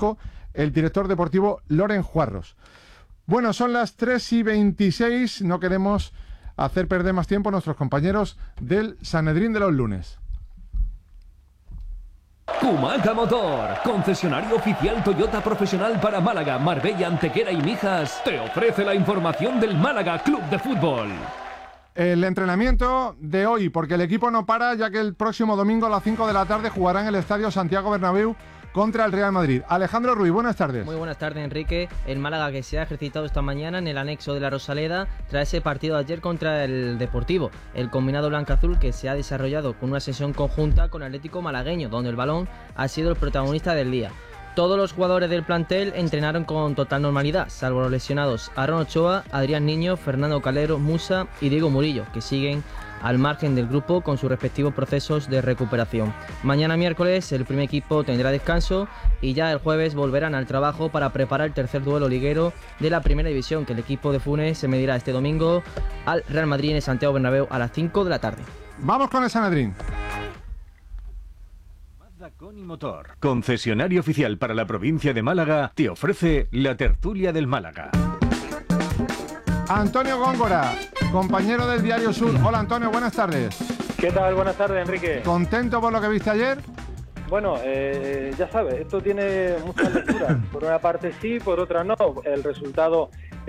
dijo el director deportivo Loren Juarros. Bueno, son las 3:26, no queremos hacer perder más tiempo a nuestros compañeros del Sanedrín de los lunes. Kumaca Motor, concesionario oficial Toyota profesional para Málaga, Marbella, Antequera y Mijas, te ofrece la información del Málaga Club de Fútbol. El entrenamiento de hoy, porque el equipo no para, ya que el próximo domingo a las 5 de la tarde jugará en el Estadio Santiago Bernabéu contra el Real Madrid. Alejandro Ruiz, buenas tardes. Muy buenas tardes, Enrique. El Málaga, que se ha ejercitado esta mañana en el anexo de la Rosaleda tras ese partido de ayer contra el Deportivo. El combinado blanca-azul, que se ha desarrollado con una sesión conjunta con Atlético Malagueño, donde el balón ha sido el protagonista del día. Todos los jugadores del plantel entrenaron con total normalidad, salvo los lesionados Aaron Ochoa, Adrián Niño, Fernando Calero, Musa y Diego Murillo, que siguen al margen del grupo con sus respectivos procesos de recuperación. Mañana miércoles el primer equipo tendrá descanso y ya el jueves volverán al trabajo para preparar el tercer duelo liguero de la primera división, que el equipo de Funes se medirá este domingo al Real Madrid en el Santiago Bernabéu a las 5 de la tarde. Vamos con el Sanedrín. Coni Motor, concesionario oficial para la provincia de Málaga, te ofrece la tertulia del Málaga. Antonio Góngora, compañero del Diario Sur. Hola Antonio, buenas tardes. ¿Qué tal? Buenas tardes, Enrique. ¿Contento por lo que viste ayer? Bueno, ya sabes, esto tiene muchas lecturas. Por una parte sí, por otra no. El resultado,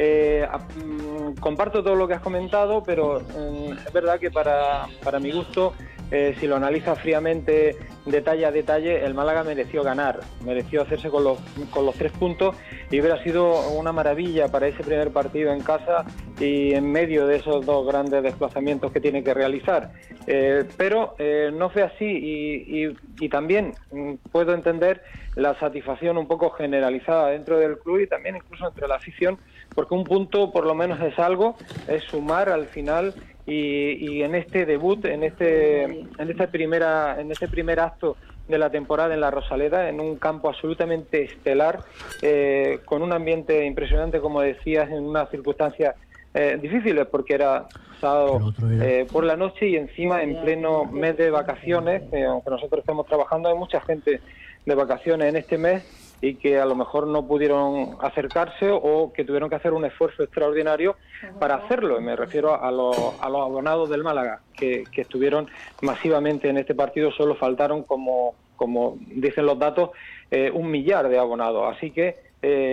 comparto todo lo que has comentado, pero es verdad que para mi gusto, si lo analizas fríamente, detalle a detalle, el Málaga mereció ganar, mereció hacerse con los 3 puntos y hubiera sido una maravilla para ese primer partido en casa y en medio de esos 2 grandes desplazamientos que tiene que realizar. Pero no fue así y también puedo entender la satisfacción un poco generalizada dentro del club y también incluso entre la afición, porque un punto por lo menos es algo, es sumar al final. Y en este debut, en este primer acto de la temporada en la Rosaleda, en un campo absolutamente estelar, con un ambiente impresionante, como decías, en unas circunstancias difíciles, porque era sábado por la noche y encima en pleno mes de vacaciones, aunque nosotros estemos trabajando, hay mucha gente de vacaciones en este mes y que a lo mejor no pudieron acercarse o que tuvieron que hacer un esfuerzo extraordinario para hacerlo. Me refiero a los abonados del Málaga, que estuvieron masivamente en este partido. Solo faltaron, como dicen los datos, 1 millar de abonados. Así que,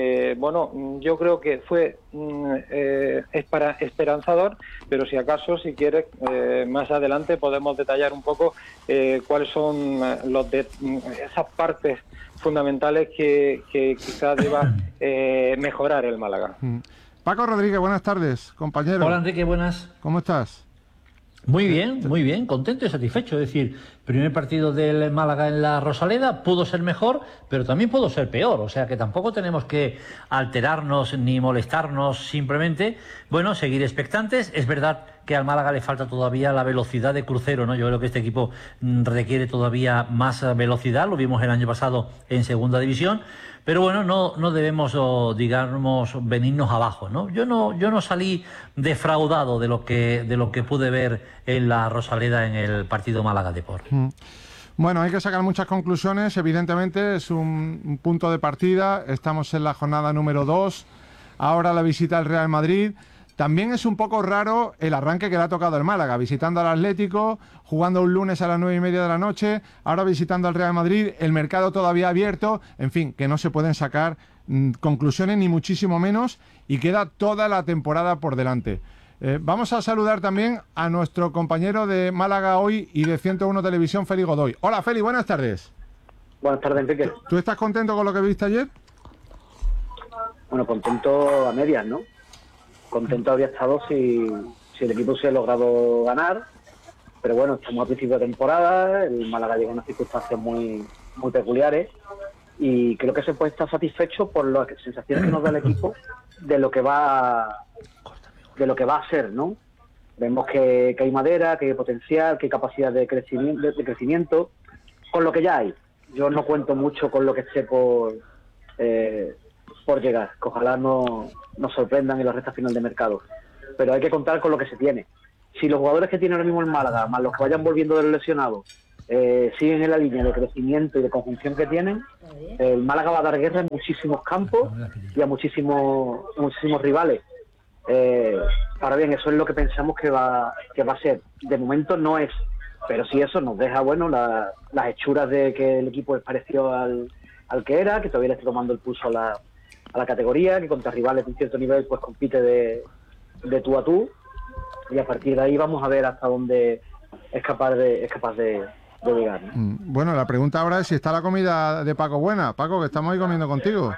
yo creo que fue esperanzador, pero si acaso, si quieres, más adelante podemos detallar un poco cuáles son esas partes fundamentales que quizás deba mejorar el Málaga. Paco Rodríguez, buenas tardes, compañero. Hola Enrique, buenas. ¿Cómo estás? Muy bien, contento y satisfecho. Es decir, primer partido del Málaga en la Rosaleda, pudo ser mejor, pero también pudo ser peor. O sea que tampoco tenemos que alterarnos ni molestarnos, simplemente, seguir expectantes. Es verdad que al Málaga le falta todavía la velocidad de crucero, ¿no? Yo creo que este equipo requiere todavía más velocidad, lo vimos el año pasado en segunda división, pero no debemos, venirnos abajo, ¿no? Yo no salí defraudado de lo que pude ver en la Rosaleda en el partido Málaga Depor. Bueno, hay que sacar muchas conclusiones, evidentemente es un punto de partida, estamos en la jornada número 2, ahora la visita al Real Madrid. También es un poco raro el arranque que le ha tocado el Málaga, visitando al Atlético, jugando un lunes a las 9:30 de la noche, ahora visitando al Real Madrid, el mercado todavía abierto, en fin, que no se pueden sacar conclusiones ni muchísimo menos y queda toda la temporada por delante. Vamos a saludar también a nuestro compañero de Málaga Hoy y de 101 Televisión, Félix Godoy. Hola Félix, buenas tardes. Buenas tardes, Enrique. ¿Tú estás contento con lo que viste ayer? Bueno, contento a medias, ¿no? Contento habría estado si el equipo se ha logrado ganar, pero bueno, estamos a principio de temporada, el Málaga llega en unas circunstancias muy peculiares y creo que se puede estar satisfecho por las sensaciones que nos da el equipo de lo que va a ser, ¿no? Vemos que hay madera, que hay potencial, que hay capacidad de crecimiento, con lo que ya hay. Yo no cuento mucho con lo que esté por llegar, que ojalá nos sorprendan en la recta final de mercado, pero hay que contar con lo que se tiene. Si los jugadores que tiene ahora mismo el Málaga, más los que vayan volviendo de los lesionados, siguen en la línea de crecimiento y de conjunción que tienen, el Málaga va a dar guerra en muchísimos campos y a muchísimos rivales. Ahora bien, eso es lo que pensamos que va a ser. De momento no es, pero sí eso nos deja, bueno, las hechuras de que el equipo es parecido al que era, que todavía le está tomando el pulso a la categoría, que contra rivales de un cierto nivel pues compite de tú a tú, y a partir de ahí vamos a ver hasta dónde es capaz de llegar, ¿no? Bueno, la pregunta ahora es si está la comida de Paco buena. Paco, que estamos ahí comiendo contigo.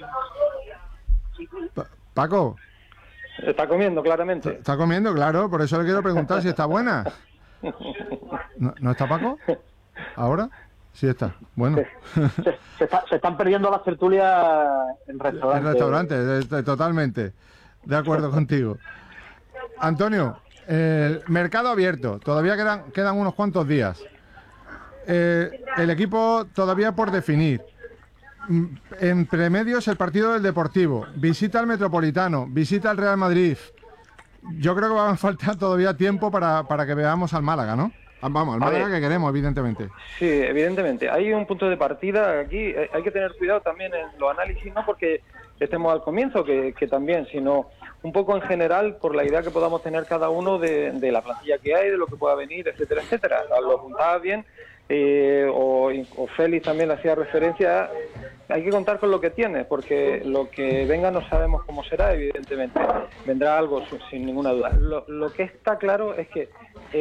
Paco. Está comiendo, claramente. Está comiendo, claro, por eso le quiero preguntar si está buena. ¿No está Paco? ¿Ahora? Sí está. Bueno. Se están perdiendo las tertulias en restaurantes. En restaurantes, totalmente. De acuerdo contigo. Antonio, mercado abierto. Todavía quedan unos cuantos días. El equipo todavía por definir. Entre medios el partido del Deportivo, visita al Metropolitano, visita al Real Madrid. Yo creo que va a faltar todavía tiempo para que veamos al Málaga, ¿no? Vamos, al Málaga que queremos, evidentemente. Sí, evidentemente. Hay un punto de partida aquí. Hay que tener cuidado también en los análisis, no porque estemos al comienzo, que también, sino un poco en general por la idea que podamos tener cada uno de la plantilla que hay, de lo que pueda venir, etcétera, etcétera. Lo juntaba bien. O Félix también le hacía referencia, hay que contar con lo que tiene, porque lo que venga no sabemos cómo será, evidentemente vendrá algo sin ninguna duda. Lo que está claro es que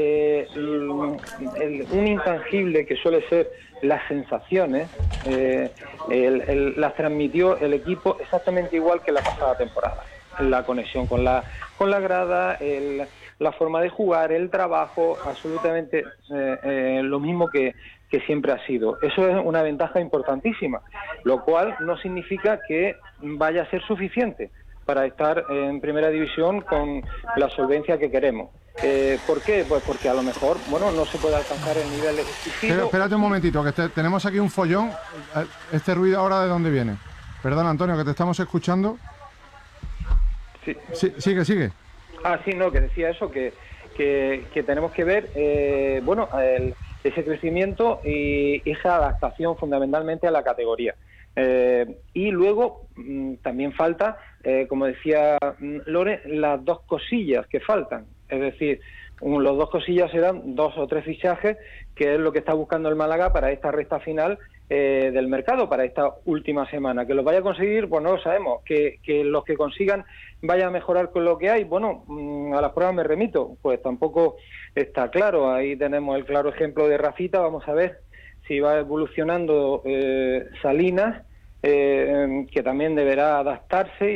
un intangible que suele ser las sensaciones, las transmitió el equipo exactamente igual que la pasada temporada. La conexión con la grada, la forma de jugar, el trabajo, absolutamente lo mismo que siempre ha sido. Eso es una ventaja importantísima, lo cual no significa que vaya a ser suficiente para estar en primera división con la solvencia que queremos. ¿Por qué? Pues porque a lo mejor, bueno, no se puede alcanzar el nivel exigido. Pero espérate un momentito, que tenemos aquí un follón. ¿Este ruido ahora de dónde viene? Perdón, Antonio, que te estamos escuchando. Sí. Sigue. Sí, no, que decía eso, que tenemos que ver, ese crecimiento y esa adaptación fundamentalmente a la categoría. Y luego también falta, como decía Lore, las dos cosillas que faltan. Es decir, los dos cosillas serán 2 o 3 fichajes, que es lo que está buscando el Málaga para esta recta final del mercado, para esta última semana. Que los vaya a conseguir, pues no lo sabemos. Que los que consigan vaya a mejorar con lo que hay, bueno, a las pruebas me remito, pues tampoco está claro. Ahí tenemos el claro ejemplo de Rafita. Vamos a ver si va evolucionando Salinas, que también deberá adaptarse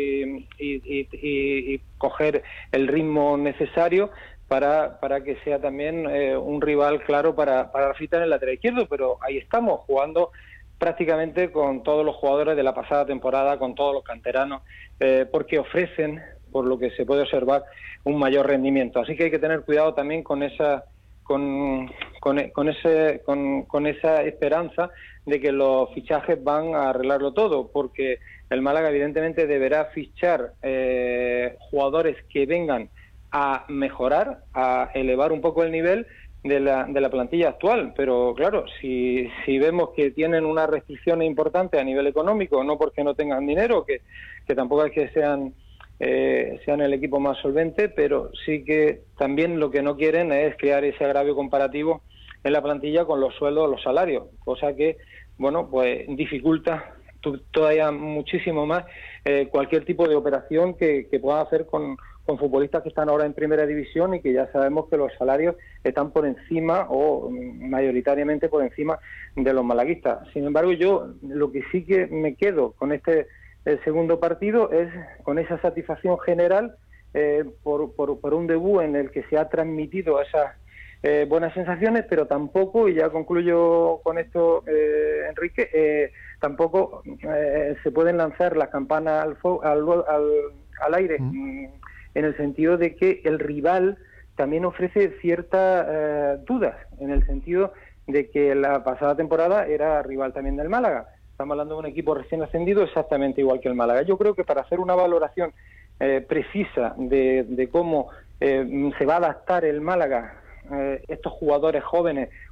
y coger el ritmo necesario para que sea también un rival claro para Rafita en el lateral izquierdo. Pero ahí estamos jugando prácticamente con todos los jugadores de la pasada temporada, con todos los canteranos, porque ofrecen, por lo que se puede observar, un mayor rendimiento. Así que hay que tener cuidado también con esa esperanza de que los fichajes van a arreglarlo todo, porque el Málaga evidentemente deberá fichar jugadores que vengan a mejorar, a elevar un poco el nivel de la plantilla actual. Pero claro, si vemos que tienen unas restricciones importantes a nivel económico, no porque no tengan dinero, que tampoco es que sean el equipo más solvente, pero sí que también lo que no quieren es crear ese agravio comparativo en la plantilla con los sueldos, los salarios, cosa que, bueno, pues dificulta todavía muchísimo más cualquier tipo de operación que puedan hacer con futbolistas que están ahora en primera división y que ya sabemos que los salarios están por encima o mayoritariamente por encima de los malaguistas. Sin embargo, yo lo que sí que me quedo con el segundo partido es con esa satisfacción general por un debut en el que se ha transmitido esas buenas sensaciones, pero tampoco, y ya concluyo con esto, Enrique, tampoco se pueden lanzar las campanas al aire, en el sentido de que el rival también ofrece ciertas dudas, en el sentido de que la pasada temporada era rival también del Málaga. Estamos hablando de un equipo recién ascendido exactamente igual que el Málaga. Yo creo que para hacer una valoración precisa de cómo se va a adaptar el Málaga, estos jugadores jóvenes,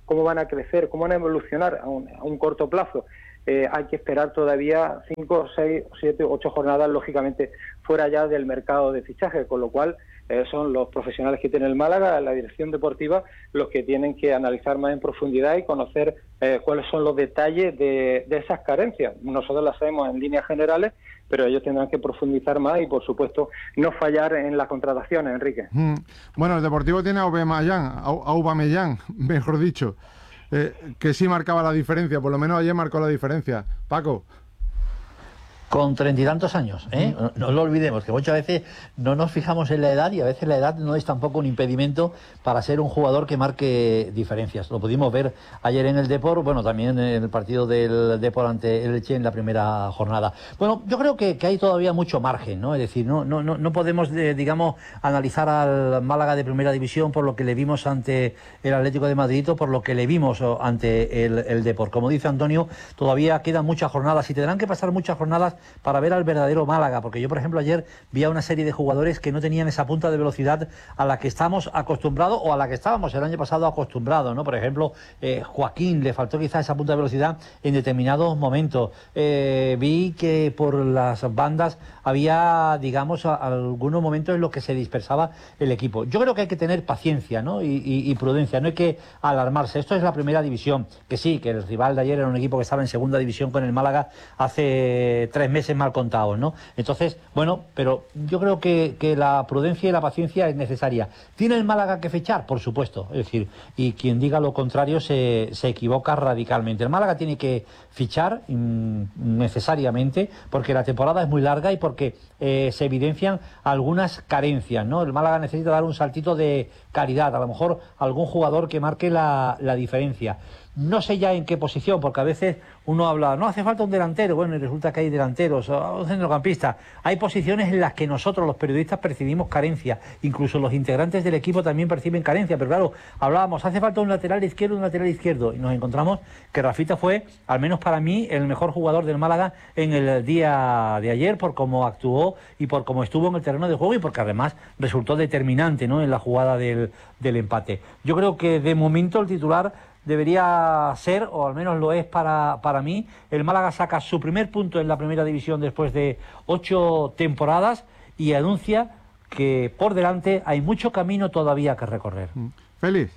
cómo van a crecer, cómo van a evolucionar a un corto plazo. Hay que esperar todavía 5, 6, 7, 8 jornadas, lógicamente, fuera ya del mercado de fichaje, con lo cual son los profesionales que tiene el Málaga, la dirección deportiva, los que tienen que analizar más en profundidad y conocer cuáles son los detalles de esas carencias. Nosotros las sabemos en líneas generales, pero ellos tendrán que profundizar más y, por supuesto, no fallar en las contrataciones, Enrique. Bueno, el Deportivo tiene a Aubameyang, mejor dicho, que sí marcaba la diferencia, por lo menos ayer marcó la diferencia. Paco. Con 30 y tantos años, ¿eh? No lo olvidemos, que muchas veces no nos fijamos en la edad y a veces la edad no es tampoco un impedimento para ser un jugador que marque diferencias. Lo pudimos ver ayer en el Depor, bueno, también en el partido del Depor ante el Elche en la primera jornada. Bueno, yo creo que hay todavía mucho margen, ¿no? Es decir, no podemos, digamos, analizar al Málaga de primera división por lo que le vimos ante el Atlético de Madrid o por lo que le vimos ante el Depor. Como dice Antonio, todavía quedan muchas jornadas y tendrán que pasar muchas jornadas para ver al verdadero Málaga, porque yo, por ejemplo, ayer vi a una serie de jugadores que no tenían esa punta de velocidad a la que estamos acostumbrados o a la que estábamos el año pasado acostumbrados, ¿no? Por ejemplo, Joaquín, le faltó quizás esa punta de velocidad en determinados momentos. Vi que por las bandas había, digamos, algunos momentos en los que se dispersaba el equipo. Yo creo que hay que tener paciencia, ¿no? y prudencia, no hay que alarmarse. Esto es la primera división, que sí, que el rival de ayer era un equipo que estaba en segunda división con el Málaga hace 3 meses mal contados, ¿no? Entonces, bueno, pero yo creo que la prudencia y la paciencia es necesaria. ¿Tiene el Málaga que fichar? Por supuesto, es decir, y quien diga lo contrario se equivoca radicalmente. El Málaga tiene que fichar necesariamente porque la temporada es muy larga y porque se evidencian algunas carencias, ¿no? El Málaga necesita dar un saltito de calidad, a lo mejor algún jugador que marque la diferencia. No sé ya en qué posición, porque a veces uno habla, no hace falta un delantero, bueno, y resulta que hay delanteros, o un centrocampista. Hay posiciones en las que nosotros, los periodistas, percibimos carencia, incluso los integrantes del equipo también perciben carencia, pero claro, hablábamos, hace falta un lateral izquierdo, y nos encontramos que Rafita fue, al menos para mí, el mejor jugador del Málaga en el día de ayer, por cómo actuó y por cómo estuvo en el terreno de juego y porque además resultó determinante, ¿no?, en la jugada del empate. Yo creo que de momento el titular debería ser, o al menos lo es para mí. El Málaga saca su primer punto en la primera división después de 8 temporadas y anuncia que por delante hay mucho camino todavía que recorrer. Félix.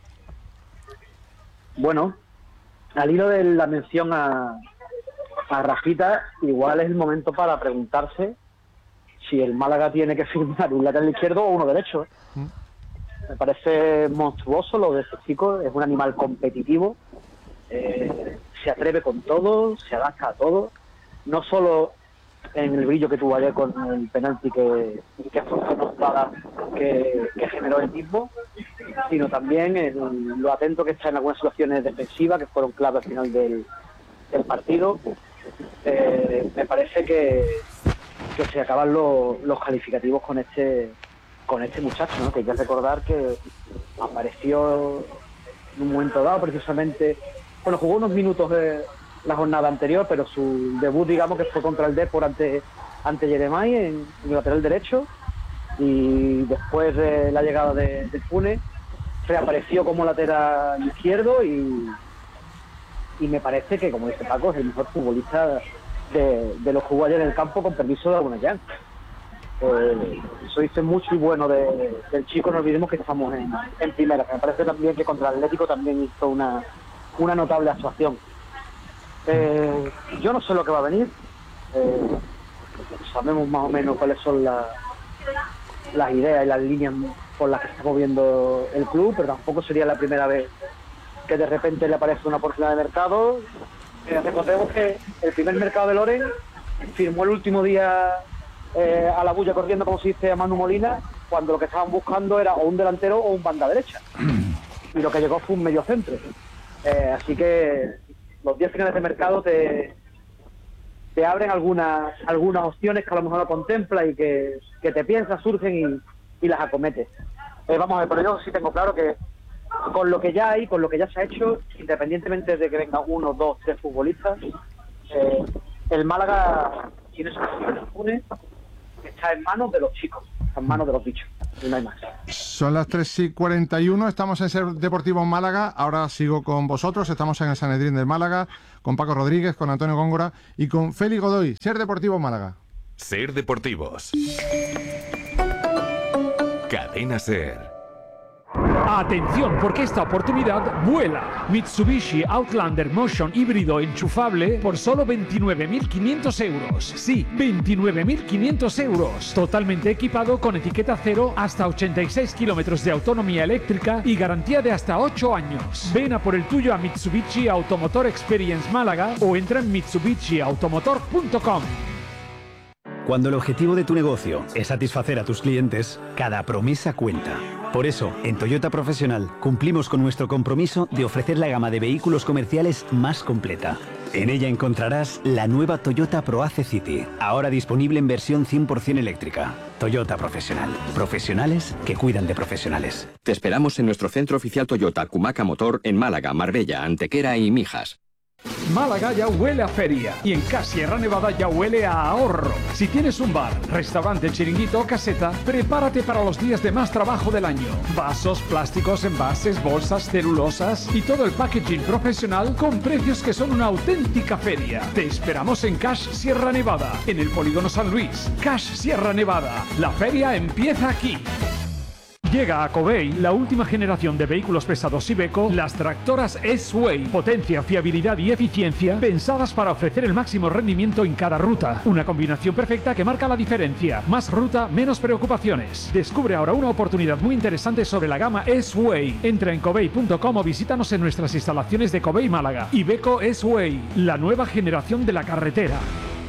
Bueno, al hilo de la mención a Rafita, igual es el momento para preguntarse si el Málaga tiene que firmar un lateral izquierdo o uno derecho. Me parece monstruoso lo de ese chico, es un animal competitivo, se atreve con todo, se adapta a todo, no solo en el brillo que tuvo ayer con el penalti que forzó que generó el mismo, sino también en lo atento que está en algunas situaciones defensivas que fueron clave al final del partido. Me parece que se acaban los calificativos con este muchacho, ¿no? Que hay que recordar que apareció en un momento dado precisamente, bueno, jugó unos minutos de la jornada anterior, pero su debut, digamos, que fue contra el Depor ante Jeremai en el lateral derecho, y después de la llegada de Funes reapareció como lateral izquierdo y me parece que, como dice Paco, es el mejor futbolista de los que jugó ayer en el campo, con permiso de Aubameyang. Eso dice mucho y bueno del chico. No olvidemos que estamos en primera. Me parece también que contra el Atlético también hizo una notable actuación. Yo no sé lo que va a venir. Sabemos más o menos cuáles son las ideas y las líneas por las que está moviendo el club, pero tampoco sería la primera vez que de repente le aparece una oportunidad de mercado. Recordemos que el primer mercado de Loren firmó el último día a la bulla corriendo, como se dice, a Manu Molina, cuando lo que estaban buscando era o un delantero o un banda derecha, y lo que llegó fue un medio centro. Así que los 10 finales de mercado te abren algunas opciones que a lo mejor no contemplas y que te piensas, surgen y las acometes. Vamos a ver, pero yo sí tengo claro que con lo que ya hay, con lo que ya se ha hecho, independientemente de que venga 1, 2, 3 futbolistas, el Málaga tiene soluciones. Está en manos de los chicos, está en manos de los bichos. no hay más. Son las 3:41, estamos en Ser Deportivo Málaga. Ahora sigo con vosotros, estamos en el Sanedrín del Málaga, con Paco Rodríguez, con Antonio Góngora y con Félix Godoy. Ser Deportivo Málaga. Ser Deportivos. Cadena Ser. Atención, porque esta oportunidad vuela. Mitsubishi Outlander Motion híbrido enchufable por solo 29.500 euros. Sí, 29.500 euros. Totalmente equipado con etiqueta cero, hasta 86 kilómetros de autonomía eléctrica y garantía de hasta 8 años. Ven a por el tuyo a Mitsubishi Automotor Experience Málaga o entra en mitsubishiautomotor.com. Cuando el objetivo de tu negocio es satisfacer a tus clientes, cada promesa cuenta. Por eso, en Toyota Profesional cumplimos con nuestro compromiso de ofrecer la gama de vehículos comerciales más completa. En ella encontrarás la nueva Toyota ProAce City, ahora disponible en versión 100% eléctrica. Toyota Profesional. Profesionales que cuidan de profesionales. Te esperamos en nuestro centro oficial Toyota Cumaca Motor en Málaga, Marbella, Antequera y Mijas. Málaga ya huele a feria y en Cash Sierra Nevada ya huele a ahorro. Si tienes un bar, restaurante, chiringuito o caseta, prepárate para los días de más trabajo del año. Vasos, plásticos, envases, bolsas, celulosas y todo el packaging profesional con precios que son una auténtica feria. Te esperamos en Cash Sierra Nevada, en el Polígono San Luis. Cash Sierra Nevada, la feria empieza aquí. Llega a Covey la última generación de vehículos pesados Iveco, las tractoras S-Way. Potencia, fiabilidad y eficiencia pensadas para ofrecer el máximo rendimiento en cada ruta. Una combinación perfecta que marca la diferencia. Más ruta, menos preocupaciones. Descubre ahora una oportunidad muy interesante sobre la gama S-Way. Entra en covey.com o visítanos en nuestras instalaciones de Covey Málaga. Iveco S-Way, la nueva generación de la carretera.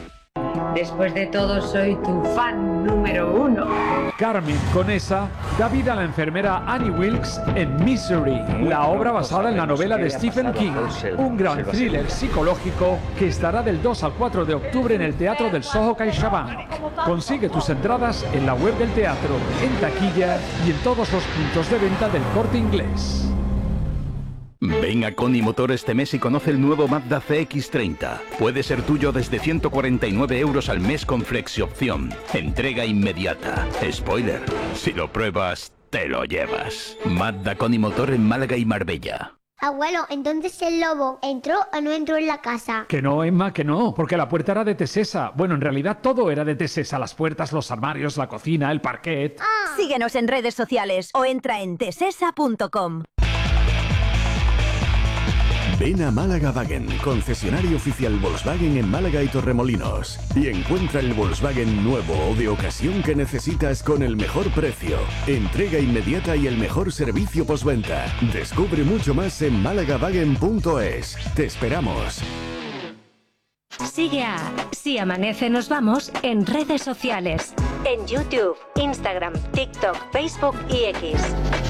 Después de todo, soy tu fan número 1. Carmen Conesa da vida a la enfermera Annie Wilkes en Misery, la obra basada en la novela de Stephen King. Un gran thriller psicológico que estará del 2 al 4 de octubre en el Teatro del Soho CaixaBank. Consigue tus entradas en la web del teatro, en taquilla y en todos los puntos de venta del Corte Inglés. Ven a Coni Motor este mes y conoce el nuevo Mazda CX-30. Puede ser tuyo desde 149 euros al mes con flexi-opción. Entrega inmediata. Spoiler, si lo pruebas, te lo llevas. Mazda Coni Motor en Málaga y Marbella. Abuelo, entonces el lobo ¿entró o no entró en la casa? Que no, Emma, que no, porque la puerta era de Tesesa. Bueno, en realidad todo era de Tesesa. Las puertas, los armarios, la cocina, el parquet. Síguenos en redes sociales o entra en tesesa.com. Ven a Málaga Wagen, concesionario oficial Volkswagen en Málaga y Torremolinos, y encuentra el Volkswagen nuevo o de ocasión que necesitas con el mejor precio, entrega inmediata y el mejor servicio postventa. Descubre mucho más en málagawagen.es. Te esperamos. Sigue a Si Amanece Nos Vamos en redes sociales, en YouTube, Instagram, TikTok, Facebook y X.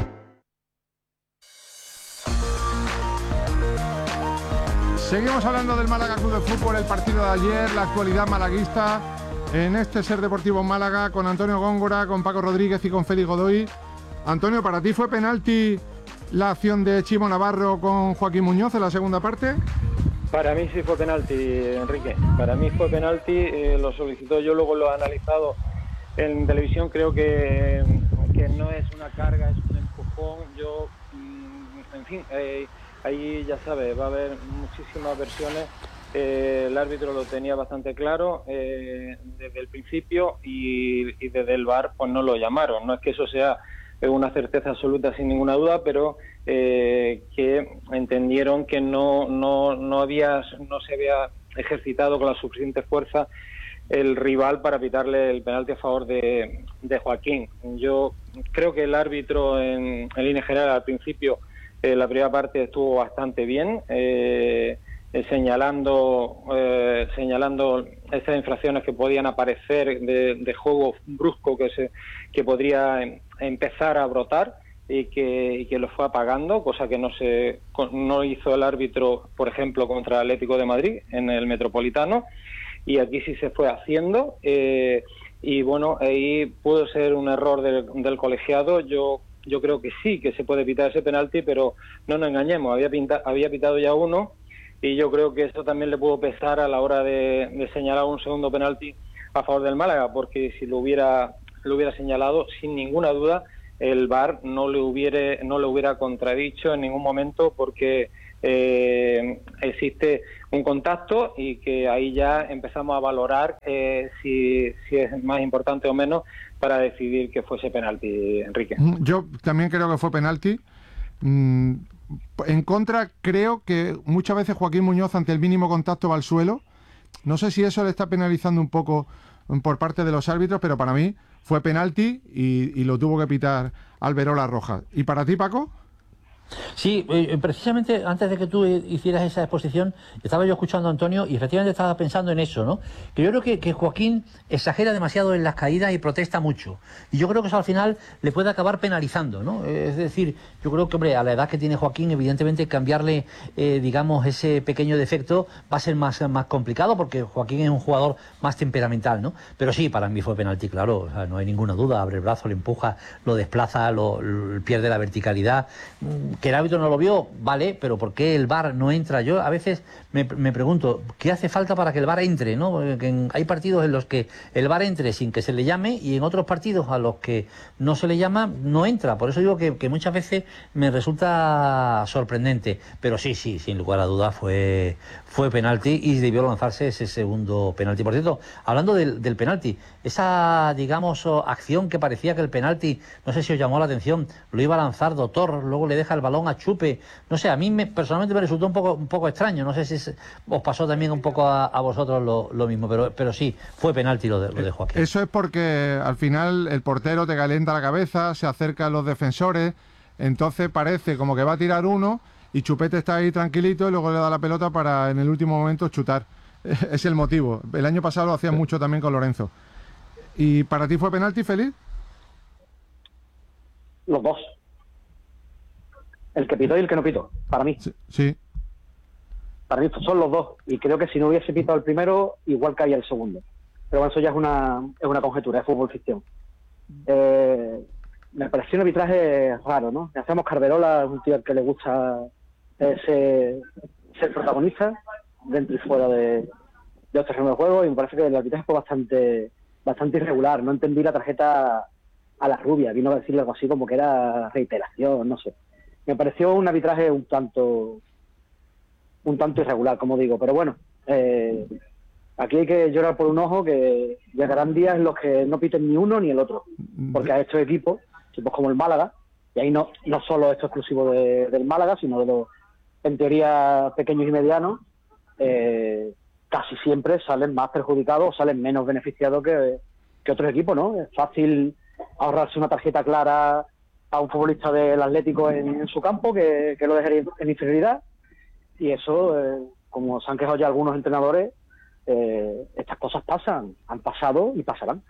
Seguimos hablando del Málaga Club de Fútbol, el partido de ayer, la actualidad malaguista en este Ser Deportivo Málaga con Antonio Góngora, con Paco Rodríguez y con Félix Godoy. Antonio, ¿para ti fue penalti la acción de Chimo Navarro con Joaquín Muñoz en la segunda parte? Para mí sí fue penalti, Enrique. Para mí fue penalti, lo solicitó, yo luego lo he analizado en televisión, creo que no es una carga, es un empujón. Yo, en fin... ahí ya sabes, va a haber muchísimas versiones. El árbitro lo tenía bastante claro desde el principio y desde el VAR pues no lo llamaron. No es que eso sea una certeza absoluta sin ninguna duda, pero que entendieron que no se había ejercitado con la suficiente fuerza el rival para pitarle el penalti a favor de Joaquín. Yo creo que el árbitro en línea general al principio la primera parte estuvo bastante bien, señalando esas infracciones que podían aparecer de juego brusco que podría empezar a brotar y que lo fue apagando, cosa que no hizo el árbitro, por ejemplo, contra el Atlético de Madrid en el Metropolitano, y aquí sí se fue haciendo, y bueno, ahí pudo ser un error del colegiado. Yo creo que sí, que se puede pitar ese penalti, pero no nos engañemos, había pitado ya uno, y yo creo que eso también le pudo pesar a la hora de señalar un segundo penalti a favor del Málaga, porque si lo hubiera lo hubiera señalado, sin ninguna duda el VAR no le hubiera contradicho en ningún momento, porque existe un contacto y que ahí ya empezamos a valorar si es más importante o menos para decidir que fuese penalti, Enrique. Yo también creo que fue penalti. En contra, creo que muchas veces Joaquín Muñoz, ante el mínimo contacto, va al suelo. No sé si eso le está penalizando un poco por parte de los árbitros, pero para mí fue penalti y lo tuvo que pitar Alberola Rojas. ¿Y para ti, Paco? Sí, precisamente antes de que tú hicieras esa exposición, estaba yo escuchando a Antonio y efectivamente estaba pensando en eso, ¿no? Que yo creo que Joaquín exagera demasiado en las caídas y protesta mucho. Y yo creo que eso al final le puede acabar penalizando, ¿no? Es decir, yo creo que, hombre, a la edad que tiene Joaquín, evidentemente cambiarle, digamos, ese pequeño defecto va a ser más complicado, porque Joaquín es un jugador más temperamental, ¿no? Pero sí, para mí fue penalti, claro, o sea, no hay ninguna duda. Abre el brazo, le empuja, lo desplaza, pierde la verticalidad. Que el árbitro no lo vio, vale, pero ¿por qué el VAR no entra? Yo a veces me pregunto, ¿qué hace falta para que el VAR entre, ¿no? Hay partidos en los que el VAR entre sin que se le llame, y en otros partidos a los que no se le llama, no entra. Por eso digo que muchas veces me resulta sorprendente. Pero sí, sin lugar a dudas fue penalti, y debió lanzarse ese segundo penalti. Por cierto, hablando del penalti, esa, digamos, acción que parecía que el penalti, no sé si os llamó la atención, lo iba a lanzar Doctor, luego le deja el balón a Chupe, no sé, a mí personalmente me resultó un poco extraño, no sé si os pasó también un poco a vosotros lo mismo, pero sí, fue penalti lo de Joaquín. Eso es porque al final el portero te calienta la cabeza, se acerca a los defensores, entonces parece como que va a tirar uno y Chupete está ahí tranquilito y luego le da la pelota para en el último momento chutar. Es el motivo. El año pasado lo hacían mucho también con Lorenzo. ¿Y para ti fue penalti, Félix? Los dos. El que pitó y el que no pitó, para mí. Sí. Para mí son los dos. Y creo que si no hubiese pitado el primero, igual caía el segundo. Pero bueno, eso ya es una conjetura, es fútbol ficción. Me pareció un arbitraje raro, ¿no? Hacemos Carverola, un tío al que le gusta ser protagonista dentro y fuera de los terrenos de juego, y me parece que el arbitraje fue bastante irregular. No entendí la tarjeta a la rubia, vino a decirle algo así como que era reiteración, no sé. Me pareció un arbitraje un tanto irregular, como digo, pero bueno, aquí hay que llorar por un ojo, que llegarán días en los que no piten ni uno ni el otro, porque a estos equipos como el Málaga, y ahí no solo esto exclusivo del Málaga, sino de los, en teoría, pequeños y medianos, casi siempre salen más perjudicados o salen menos beneficiados que otros equipos, ¿no? Es fácil ahorrarse una tarjeta clara a un futbolista del Atlético en su campo que lo dejaría en inferioridad, y eso, como se han quejado ya algunos entrenadores, estas cosas pasan, han pasado y pasarán.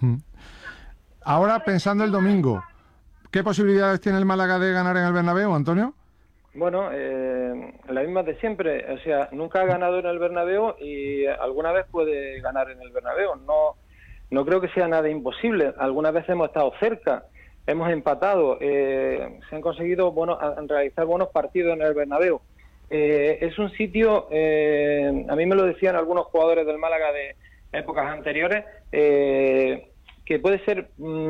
Ahora, pensando el domingo, ¿qué posibilidades tiene el Málaga de ganar en el Bernabéu, Antonio? Bueno, la misma de siempre. O sea, nunca ha ganado en el Bernabéu y alguna vez puede ganar en el Bernabéu. No creo que sea nada imposible. Algunas veces hemos estado cerca, hemos empatado, se han conseguido realizar buenos partidos en el Bernabéu. Es un sitio, a mí me lo decían algunos jugadores del Málaga de épocas anteriores, que puede ser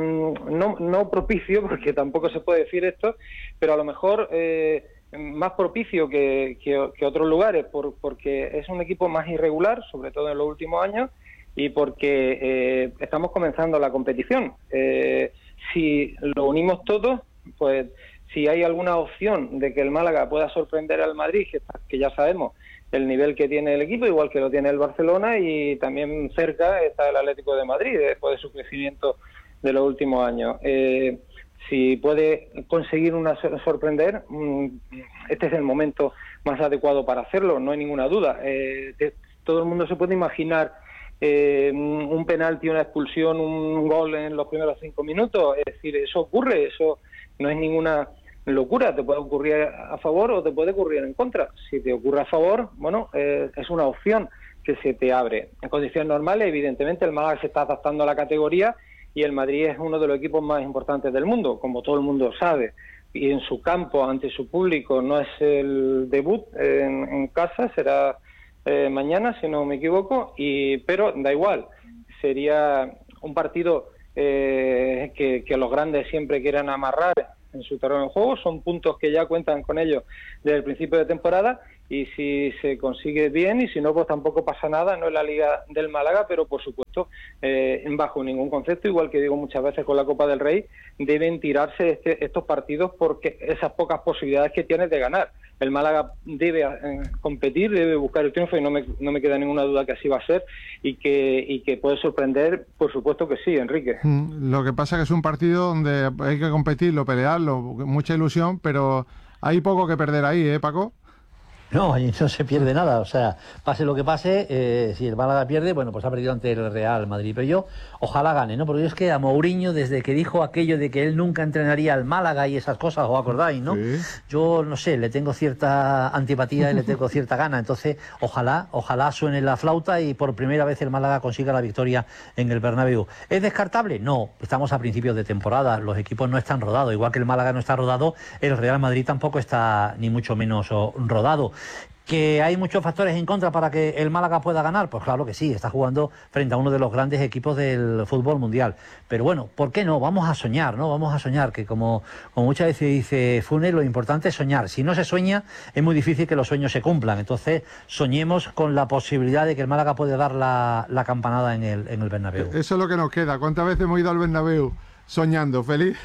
no propicio, porque tampoco se puede decir esto, pero a lo mejor más propicio que otros lugares, porque es un equipo más irregular, sobre todo en los últimos años, y porque estamos comenzando la competición. Si lo unimos todos, pues si hay alguna opción de que el Málaga pueda sorprender al Madrid, que ya sabemos el nivel que tiene el equipo, igual que lo tiene el Barcelona, y también cerca está el Atlético de Madrid, después de su crecimiento de los últimos años. Si puede conseguir sorprender, este es el momento más adecuado para hacerlo, no hay ninguna duda. Todo el mundo se puede imaginar un penalti, una expulsión, un gol en los primeros 5 minutos, es decir, eso ocurre, eso no es ninguna locura, te puede ocurrir a favor o te puede ocurrir en contra. Si te ocurre a favor, bueno, es una opción que se te abre. En condiciones normales, evidentemente, el Málaga se está adaptando a la categoría y el Madrid es uno de los equipos más importantes del mundo, como todo el mundo sabe. Y en su campo, ante su público, no es el debut en casa, será mañana, si no me equivoco, pero da igual. Sería un partido que los grandes siempre quieran amarrar en su terreno de juego. Son puntos que ya cuentan con ellos desde el principio de temporada, y si se consigue bien, y si no, pues tampoco pasa nada. No es la Liga del Málaga, pero por supuesto, bajo ningún concepto, igual que digo muchas veces con la Copa del Rey, deben tirarse estos partidos porque esas pocas posibilidades que tienes de ganar. El Málaga debe competir, debe buscar el triunfo, y no me queda ninguna duda que así va a ser, y que puede sorprender, por supuesto que sí, Enrique. Lo que pasa es que es un partido donde hay que competirlo, pelearlo, mucha ilusión, pero hay poco que perder ahí, Paco. No, ahí no se pierde nada, o sea, pase lo que pase, si el Málaga pierde, bueno, pues ha perdido ante el Real Madrid, pero yo ojalá gane, ¿no? Porque es que a Mourinho, desde que dijo aquello de que él nunca entrenaría al Málaga y esas cosas, ¿os acordáis, no? Sí. Yo, no sé, le tengo cierta antipatía y le tengo cierta gana, entonces ojalá suene la flauta y por primera vez el Málaga consiga la victoria en el Bernabéu. ¿Es descartable? No, estamos a principios de temporada, los equipos no están rodados, igual que el Málaga no está rodado, el Real Madrid tampoco está ni mucho menos rodado. ¿Que hay muchos factores en contra para que el Málaga pueda ganar? Pues claro que sí, está jugando frente a uno de los grandes equipos del fútbol mundial. Pero bueno, ¿por qué no? Vamos a soñar, ¿no? Vamos a soñar, que como muchas veces dice Funes, lo importante es soñar. Si no se sueña, es muy difícil que los sueños se cumplan. Entonces, soñemos con la posibilidad de que el Málaga puede dar la campanada en el Bernabéu. Eso es lo que nos queda. ¿Cuántas veces hemos ido al Bernabéu soñando? ¿Feliz?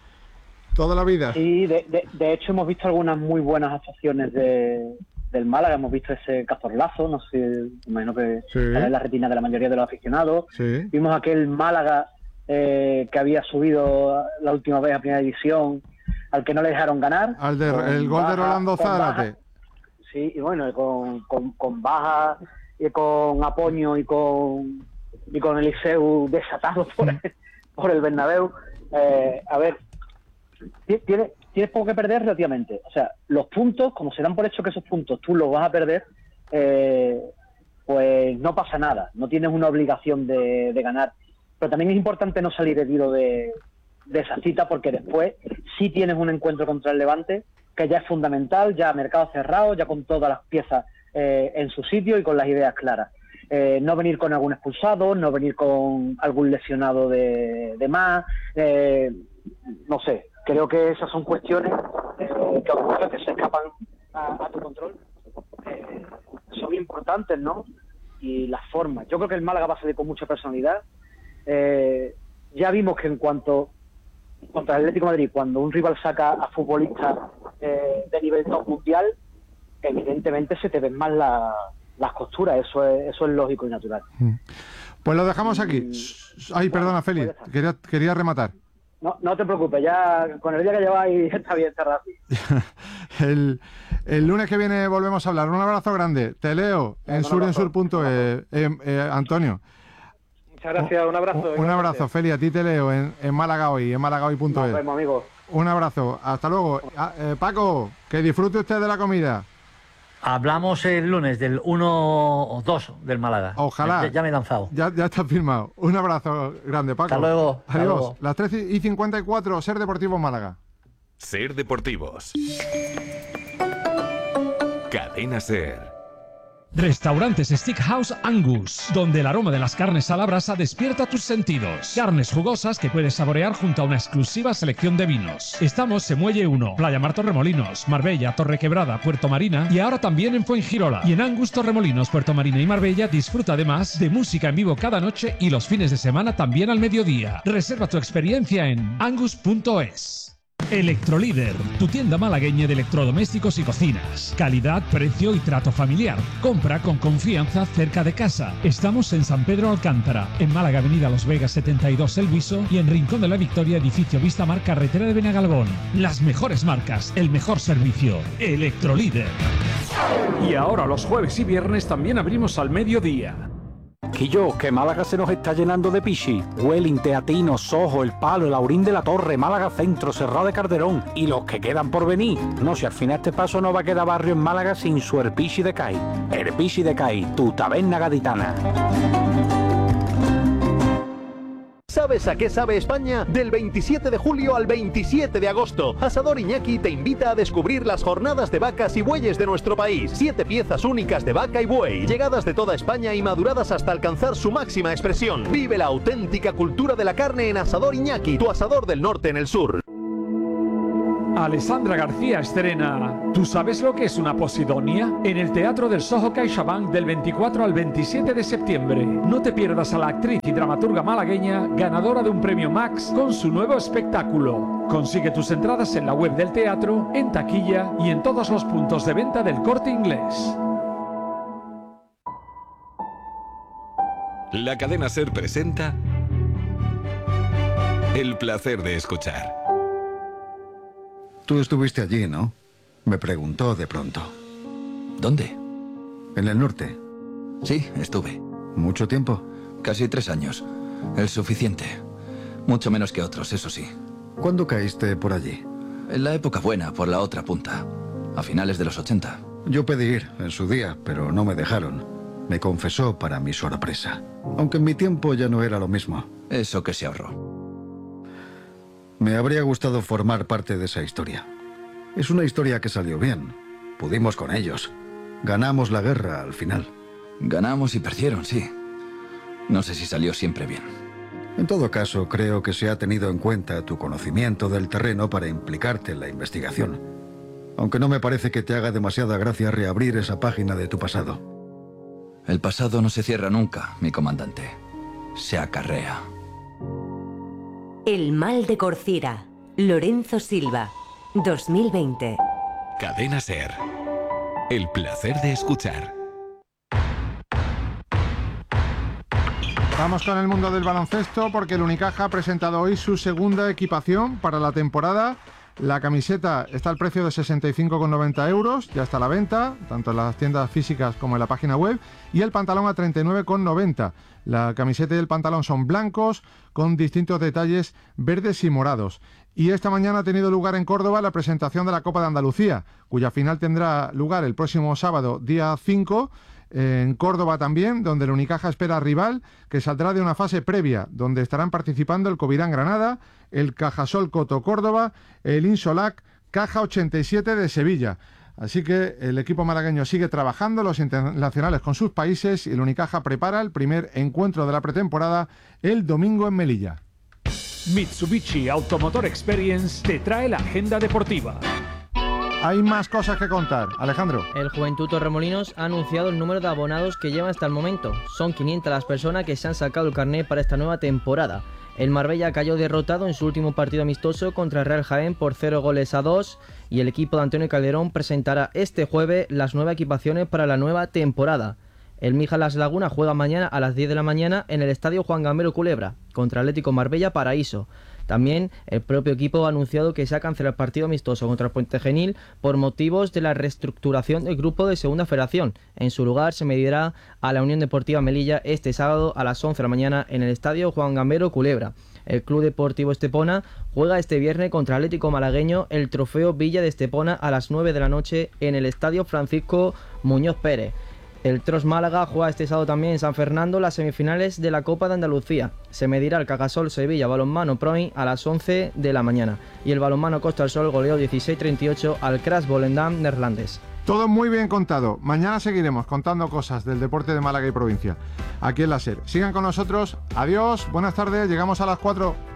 ¿Toda la vida? Sí, de hecho hemos visto algunas muy buenas actuaciones del Málaga. Hemos visto ese cazorlazo, no sé, imagino que está en la retina de la mayoría de los aficionados. Sí. Vimos aquel Málaga que había subido la última vez a Primera División, al que no le dejaron ganar. El gol de Rolando Zárate. Sí, y bueno, con Baja, y con Apoño y con Eliseu desatados por el Bernabéu. A ver, tienes poco que perder relativamente. O sea, los puntos, como se dan por hecho que esos puntos tú los vas a perder, pues no pasa nada. No tienes una obligación de ganar. Pero también es importante no salir herido de esa cita, porque después sí tienes un encuentro contra el Levante, que ya es fundamental, ya mercado cerrado, ya con todas las piezas en su sitio y con las ideas claras. No venir con algún expulsado, no venir con algún lesionado de más, no sé. Creo que esas son cuestiones que se escapan a tu control. Son importantes, ¿no? Y las formas. Yo creo que el Málaga va a salir con mucha personalidad. Ya vimos que en cuanto contra el Atlético de Madrid, cuando un rival saca a futbolistas de nivel top mundial, evidentemente se te ven más las costuras. Eso es lógico y natural. Pues lo dejamos aquí. Ay, perdona, Félix. Quería rematar. No te preocupes, ya con el día que lleváis está bien cerrado. El lunes que viene volvemos a hablar. Un abrazo grande. Te leo en surensur.es. Antonio. Muchas gracias, un abrazo. Un abrazo, Feli, a ti te leo en Málaga Hoy, en málagahoy.es. Nos vemos, amigos. Un abrazo, hasta luego. Paco, que disfrute usted de la comida. Hablamos el lunes del 1-2 del Málaga. Ojalá. Ya me he lanzado. Ya está firmado. Un abrazo grande, Paco. Hasta luego. Adiós. Luego. Las 13:54, Ser Deportivo Málaga. Ser Deportivos. Cadena Ser. Restaurantes Steakhouse Angus, donde el aroma de las carnes a la brasa despierta tus sentidos. Carnes jugosas que puedes saborear junto a una exclusiva selección de vinos. Estamos en Muelle 1, Playa Mar Torremolinos, Marbella, Torrequebrada, Puerto Marina y ahora también en Fuengirola. Y en Angus Torremolinos, Puerto Marina y Marbella disfruta además de música en vivo cada noche y los fines de semana también al mediodía. Reserva tu experiencia en angus.es. Electrolíder, tu tienda malagueña de electrodomésticos y cocinas. Calidad, precio y trato familiar. Compra con confianza cerca de casa. Estamos en San Pedro Alcántara, en Málaga, Avenida Los Vegas 72 El Viso y en Rincón de la Victoria, edificio Vistamar, carretera de Benagalbón. Las mejores marcas, el mejor servicio. Electrolíder. Y ahora los jueves y viernes también abrimos al mediodía. Quillo, que Málaga se nos está llenando de pichi. Huelin, Teatino, Sojo, El Palo, El Aurín de la Torre, Málaga Centro, Serrado de Calderón y los que quedan por venir. No, si al final este paso no va a quedar barrio en Málaga sin su Herpichi de Cai. Herpichi de Cai, tu taberna gaditana. ¿Sabes ¿Sabes a qué sabe España? Del 27 de julio al 27 de agosto, Asador Iñaki te invita a descubrir las jornadas de vacas y bueyes de nuestro país. 7 piezas únicas de vaca y buey, llegadas de toda España y maduradas hasta alcanzar su máxima expresión. Vive la auténtica cultura de la carne en Asador Iñaki, tu asador del norte en el sur. Alessandra García estrena ¿Tú sabes lo que es una posidonia? En el Teatro del Soho CaixaBank del 24 al 27 de septiembre. No te pierdas a la actriz y dramaturga malagueña, ganadora de un premio Max, con su nuevo espectáculo. Consigue tus entradas en la web del teatro, en taquilla y en todos los puntos de venta del Corte Inglés. La cadena SER presenta El placer de escuchar. Tú estuviste allí, ¿no? Me preguntó de pronto. ¿Dónde? En el norte. Sí, estuve. ¿Mucho tiempo? Casi 3 años. El suficiente. Mucho menos que otros, eso sí. ¿Cuándo caíste por allí? En la época buena, por la otra punta. A finales de los 80. Yo pedí ir en su día, pero no me dejaron. Me confesó para mi sorpresa. Aunque en mi tiempo ya no era lo mismo. Eso que se ahorró. Me habría gustado formar parte de esa historia. Es una historia que salió bien. Pudimos con ellos. Ganamos la guerra al final. Ganamos y perdieron, sí. No sé si salió siempre bien. En todo caso, creo que se ha tenido en cuenta tu conocimiento del terreno para implicarte en la investigación. Aunque no me parece que te haga demasiada gracia reabrir esa página de tu pasado. El pasado no se cierra nunca, mi comandante. Se acarrea. El mal de Corcira. Lorenzo Silva. 2020. Cadena SER. El placer de escuchar. Vamos con el mundo del baloncesto porque el Unicaja ha presentado hoy su segunda equipación para la temporada. La camiseta está al precio de 65,90 euros, ya está a la venta, tanto en las tiendas físicas como en la página web, y el pantalón a 39,90. La camiseta y el pantalón son blancos, con distintos detalles verdes y morados. Y esta mañana ha tenido lugar en Córdoba la presentación de la Copa de Andalucía, cuya final tendrá lugar el próximo sábado, día 5, en Córdoba también, donde el Unicaja espera rival que saldrá de una fase previa, donde estarán participando el Covirán Granada, el Cajasol Coto Córdoba, el Insolac Caja 87 de Sevilla. Así que el equipo malagueño sigue trabajando, los internacionales con sus países, y el Unicaja prepara el primer encuentro de la pretemporada el domingo en Melilla. Mitsubishi Automotor Experience te trae la agenda deportiva. Hay más cosas que contar, Alejandro. El Juventud Torremolinos ha anunciado el número de abonados que lleva hasta el momento. Son 500 las personas que se han sacado el carné para esta nueva temporada. El Marbella cayó derrotado en su último partido amistoso contra el Real Jaén por 0-2 y el equipo de Antonio Calderón presentará este jueves las nuevas equipaciones para la nueva temporada. El Mijas Las Lagunas juega mañana a las 10 de la mañana en el Estadio Juan Gambero Culebra contra Atlético Marbella Paraíso. También el propio equipo ha anunciado que se ha cancelado el partido amistoso contra el Puente Genil por motivos de la reestructuración del grupo de Segunda Federación. En su lugar se medirá a la Unión Deportiva Melilla este sábado a las 11 de la mañana en el Estadio Juan Gambero Culebra. El Club Deportivo Estepona juega este viernes contra Atlético Malagueño el Trofeo Villa de Estepona a las 9 de la noche en el Estadio Francisco Muñoz Pérez. El Tros Málaga juega este sábado también en San Fernando las semifinales de la Copa de Andalucía. Se medirá el Cajasol Sevilla Balonmano Proin a las 11 de la mañana. Y el Balonmano Costa del Sol goleó 16-38 al Cras Volendam neerlandés. Todo muy bien contado. Mañana seguiremos contando cosas del deporte de Málaga y provincia, aquí en la SER. Sigan con nosotros. Adiós, buenas tardes, llegamos a las 4.